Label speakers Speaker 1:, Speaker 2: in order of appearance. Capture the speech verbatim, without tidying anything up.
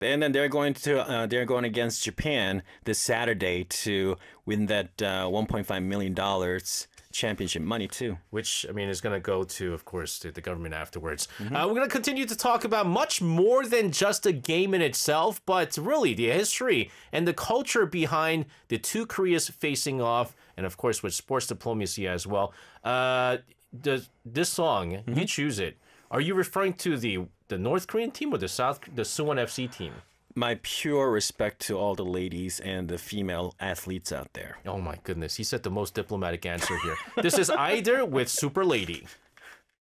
Speaker 1: And then they're going to uh, they're going against Japan this Saturday to win that uh, one point five million dollars championship money too.
Speaker 2: Which, I mean, is going to go to, of course, to the government afterwards.
Speaker 1: Mm-hmm.
Speaker 2: Uh, we're going to continue to talk about much more than just a game in itself, but really the history and the culture behind the two Koreas facing off, and of course with sports diplomacy as well. Uh, the, this song,
Speaker 1: Mm-hmm.
Speaker 2: you choose it. Are you referring to the the North Korean team or the South, the Suwon F C team?
Speaker 1: My pure respect to all the ladies and the female athletes out there.
Speaker 2: Oh my goodness, he said the most diplomatic answer here. This is Either with Super Lady.